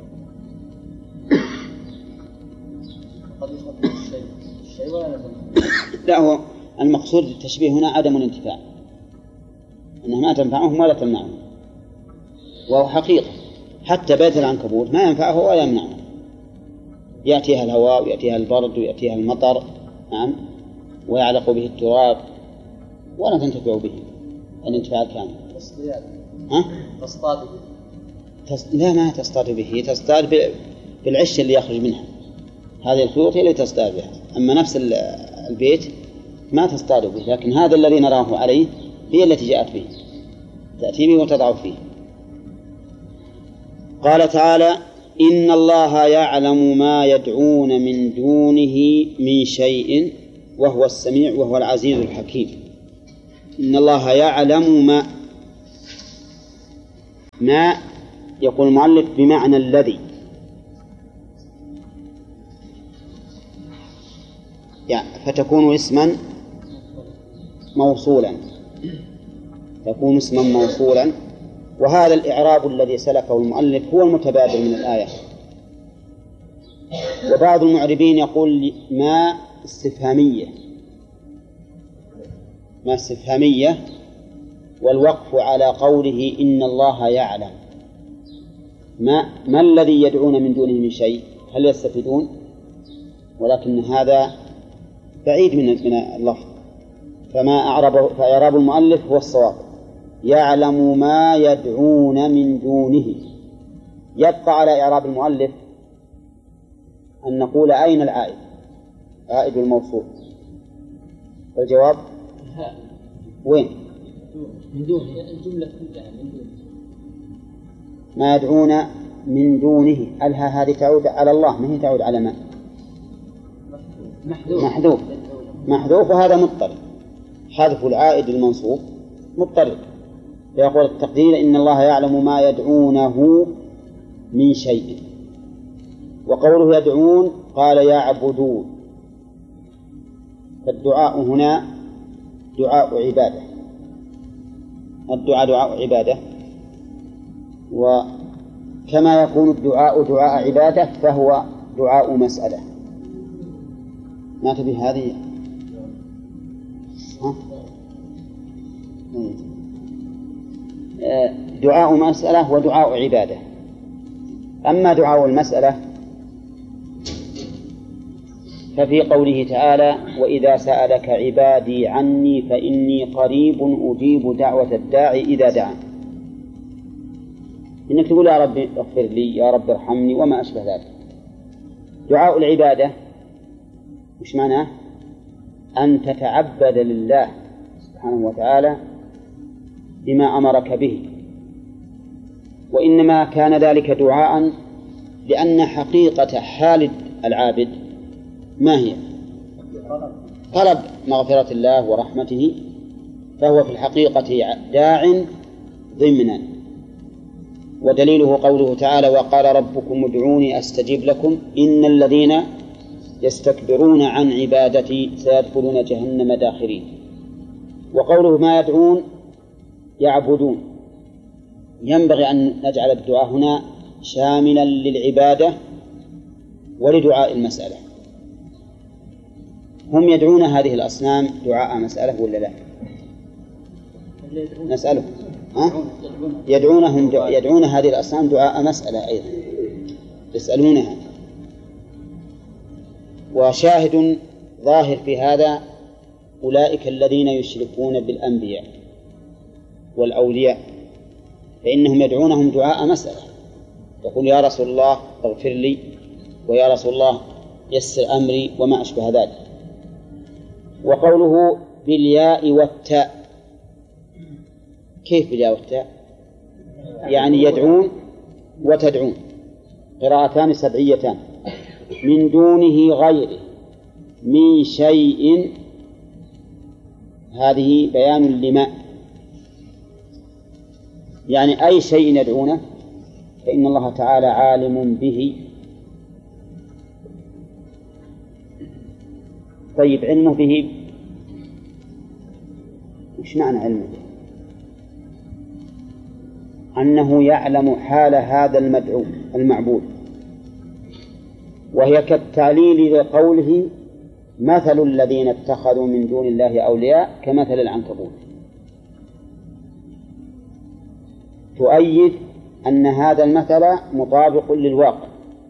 قد يشبه الشيء الشيء ولا يلزم. لا، هو المقصود التشبيه هنا عدم الانتفاع، أنها ما تنفعهم ولا تمنعهم، وهو حقيقة. حتى بيت العنكبوت ما ينفعه ولا يمنعه، يأتيها الهواء ويأتيها البرد ويأتيها المطر، نعم، ويعلق به التراب ولا تنتفع به الانتفاع الكامل. ها؟ تصطاد به؟ تص... لا، ما تصطاد به، تصطاد ب... بالعش اللي يخرج منها، هذه الخيوط هي اللي تصطاد بها، أما نفس البيت ما تصطاد به، لكن هذا الذي نراه عليه هي التي جاءت به، تأتي به وتضع فيه. قال تعالى: إن الله يعلم ما يدعون من دونه من شيء وهو السميع وهو العزيز الحكيم. إن الله يعلم ما ما يقول المؤلف بمعنى الذي، يعني فتكون اسما موصولا، تكون اسما موصولا. وهذا الإعراب الذي سلكه المؤلف هو المتبادر من الآية. وبعض المعربين يقول ما استفهامية، ما استفهامية، والوقف على قوله إن الله يعلم. ما, ما الذي يدعون من دونه من شيء؟ هل يستفيدون؟ ولكن هذا بعيد من من اللفظ، فما أعربه فإعراب المؤلف هو الصواب. يعلم ما يدعون من دونه. يبقى على إعراب المؤلف أن نقول أين العائد؟ عائد الموصول. الجواب وين؟ من دونه الجملة كلها من دونه. ما يدعون من دونه، ألها هذه تعود على الله، ما هي تعود على ما؟ محذوف محذوف محذوف وهذا مضطرد. حذف العائد المنصوب مضطرد. فيقول التقدير إن الله يعلم ما يدعونه من شيء. وقوله يدعون قال يعبدون، فالدعاء هنا دعاء عبادة، الدعاء دعاء عبادة. وكما يكون الدعاء دعاء عبادة فهو دعاء مسألة. ما تبي هذه؟ ها؟ دعاء مسألة ودعاء عبادة. أما دعاء المسألة ففي قوله تعالى وإذا سألك عبادي عني فإني قريب أجيب دعوة الداعي إذا دعان. إنك تقول يا رب اغفر لي، يا رب ارحمني، وما أشبه ذلك. دعاء العبادة وش معناه؟ أن تتعبد لله سبحانه وتعالى بما أمرك به. وإنما كان ذلك دعاء لأن حقيقة حال العابد ما هي؟ طلب مغفرة الله ورحمته، فهو في الحقيقة داع ضمنا. ودليله قوله تعالى وقال ربكم ادعوني أستجب لكم إن الذين يستكبرون عن عبادتي سيدخلون جهنم داخرين. وقوله ما يدعون يعبدون، ينبغي أن نجعل الدعاء هنا شاملا للعبادة ولدعاء المسألة. هم يدعون هذه الأصنام دعاء مسألة ولا لا؟ نسأله. ها؟ يدعونهم يدعون هذه الأصنام دعاء مسألة أيضا، يسألونها. وشاهد ظاهر في هذا أولئك الذين يشركون بالأنبياء والأولياء، فإنهم يدعونهم دعاء مسألة، يقول يا رسول الله اغفر لي، ويا رسول الله يسر أمري، وما أشبه ذلك. وقوله بالياء والتاء، كيف بالياء والتاء؟ يعني يدعون وتدعون، قراءتان سبعيتان. من دونه غيره من شيء، هذه بيان لما، يعني أي شيء يدعونه فإن الله تعالى عالم به. طيب علمه به وش معنى علمه به؟ أنه يعلم حال هذا المدعو المعبود، وهي كالتعليل لقوله مثل الذين اتخذوا من دون الله أولياء كمثل العنكبوت، تؤيد أن هذا المثل مطابق للواقع،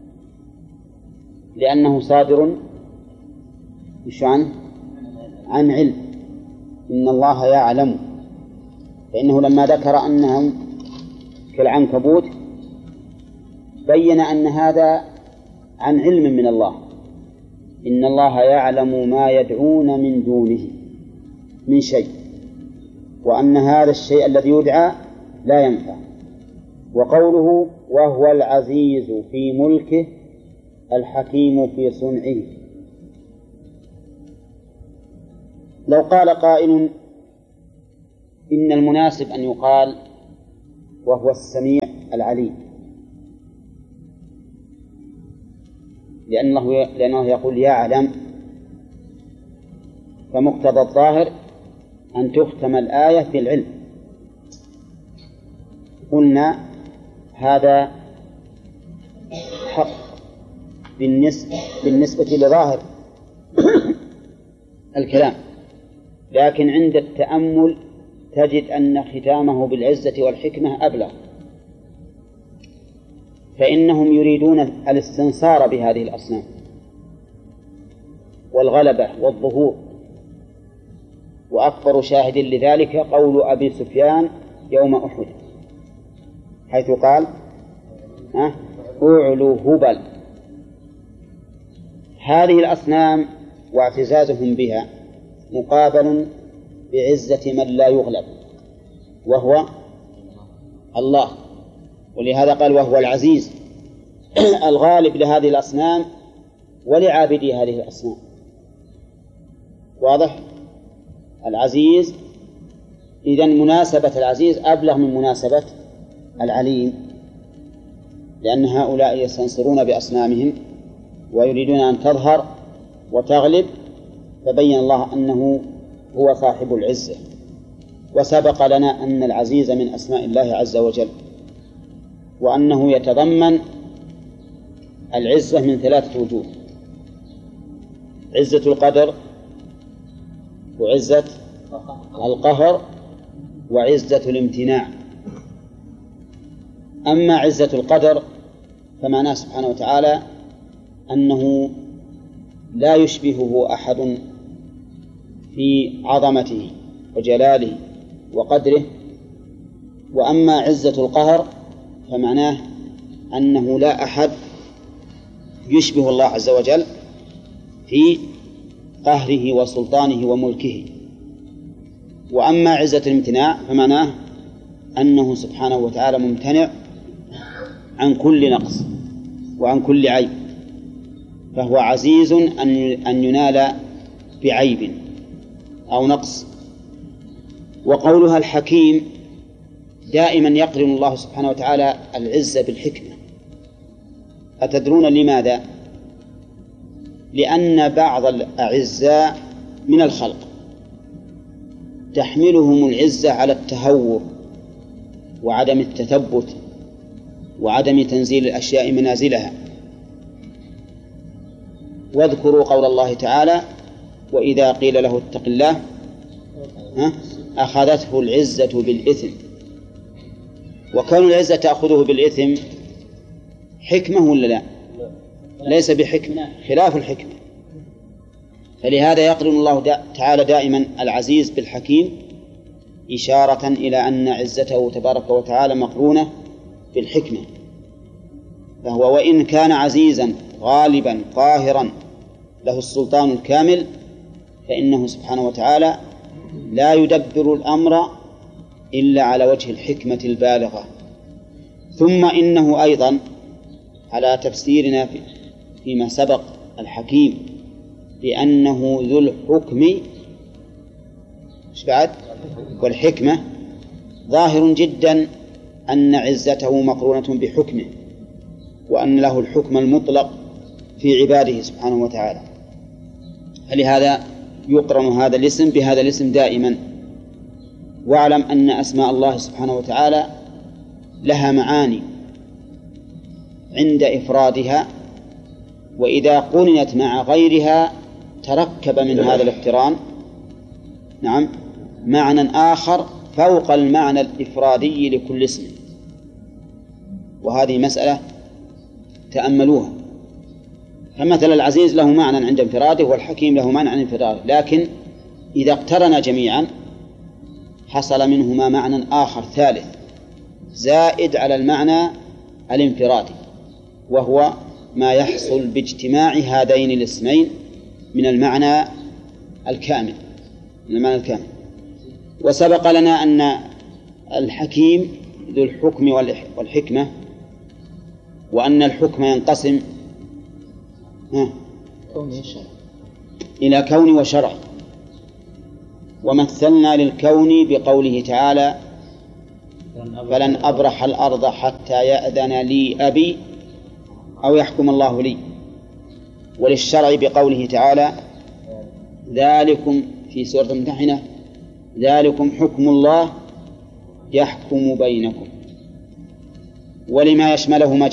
لأنه صادر مش عنه عن علم. إن الله يعلم، فإنه لما ذكر أنهم كالعنكبوت بين أن هذا عن علم من الله. إن الله يعلم ما يدعون من دونه من شيء، وأن هذا الشيء الذي يدعى لا ينفع. وقوله وهو العزيز في ملكه الحكيم في صنعه. لو قال قائل إن المناسب أن يقال وهو السميع العليم، لأنه لأنه يقول يعلم، فمقتضى الظاهر أن تختم الآية بالعلم. قلنا هذا حق بالنسبة, بالنسبة لظاهر الكلام، لكن عند التأمل تجد أن ختامه بالعزة والحكمة أبلغ، فإنهم يريدون الاستنصار بهذه الأصنام والغلبة والظهور، وأكبر شاهد لذلك قول أبي سفيان يوم أحد حيث قال أعلو هبل. هذه الأصنام واعتزازهم بها مقابل بعزة من لا يغلب وهو الله، ولهذا قال وهو العزيز الغالب لهذه الأصنام ولعابدي هذه الأصنام. واضح؟ العزيز، إذن مناسبة العزيز أبلغ من مناسبة العليم، لأن هؤلاء يستنصرون بأصنامهم ويريدون أن تظهر وتغلب، فبين الله أنه هو صاحب العزة. وسبق لنا أن العزيز من أسماء الله عز وجل، وأنه يتضمن العزة من ثلاثة وجوه: عزة القدر، وعزة القهر، وعزة الامتناع. أما عزة القدر فمعناه سبحانه وتعالى أنه لا يشبهه أحد في عظمته وجلاله وقدره. وأما عزة القهر فمعناه أنه لا أحد يشبه الله عز وجل في قهره وسلطانه وملكه. وأما عزة الامتناع فمعناه أنه سبحانه وتعالى ممتنع عن كل نقص وعن كل عيب، فهو عزيز أن ينال بعيب أو نقص. وقولها الحكيم دائما يقرن الله سبحانه وتعالى العزة بالحكمة. أتدرون لماذا؟ لأن بعض الأعزاء من الخلق تحملهم العزة على التهور وعدم التثبت وعدم تنزيل الأشياء منازلها. واذكروا قول الله تعالى: وإذا قيل له اتق الله أخذته العزة بالإثم. وكون العزة تأخذه بالإثم حكمة ولا لا؟ ليس بحكمة، خلاف الحكمة. فلهذا يقرن الله تعالى دائما العزيز بالحكيم، إشارة إلى أن عزته تبارك وتعالى مقرونة بالحكمة. فهو وإن كان عزيزا غالبا قاهرا له السلطان الكامل، فإنه سبحانه وتعالى لا يدبر الأمر إلا على وجه الحكمة البالغة. ثم إنه أيضا على تفسيرنا فيما سبق الحكيم لأنه ذو الحكم بعد والحكمة، ظاهر جدا أن عزته مقرونة بحكمه، وأن له الحكم المطلق في عباده سبحانه وتعالى. فلهذا يقرن هذا الاسم بهذا الاسم دائما. واعلم أن أسماء الله سبحانه وتعالى لها معاني عند إفرادها، وإذا قرنت مع غيرها تركب من هذا الاقتران نعم معنى آخر فوق المعنى الإفرادي لكل اسم. وهذه مسألة تأملوها. فمثل العزيز له معنى عند انفراده، والحكيم له معنى عند انفراده، لكن إذا اقترنا جميعا حصل منهما معنى آخر ثالث زائد على المعنى الانفرادي، وهو ما يحصل باجتماع هذين الاسمين من المعنى الكامل من المعنى الكامل. وسبق لنا أن الحكيم ذو الحكم والحكمة، وأن الحكم ينقسم إلى كون وشرع. ومثلنا للكون بقوله تعالى فلن أبرح الأرض حتى يأذن لي أبي أو يحكم الله لي. وللشرع بقوله تعالى ذلكم في سورة الممتحنة ذلكم حكم الله يحكم بينكم. ولما يشمله